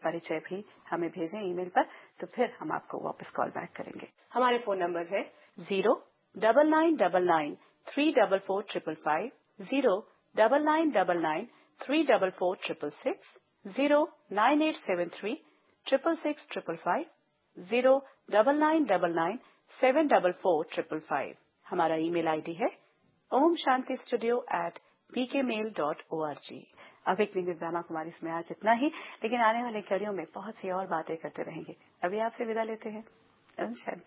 परिचय भी हमें भेजें ईमेल पर, तो फिर हम आपको वापस कॉल बैक करेंगे। हमारे फोन नंबर है 09999344555, 09999344666, 09873666555, 09999744555। हमारा ईमेल आईडी है omshantistudio@pkmail.org। अब एक दिन निर्वाणा कुमारी इसमें आज इतना ही, लेकिन आने वाले कड़ियों में बहुत सी और बातें करते रहेंगे। अभी आपसे विदा लेते हैं। ओम शांति।